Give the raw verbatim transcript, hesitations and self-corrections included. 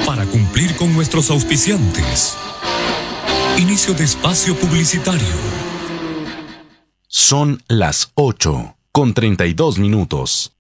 para cumplir con nuestros auspiciantes. Inicio de espacio publicitario. Son las ocho con treinta y dos minutos.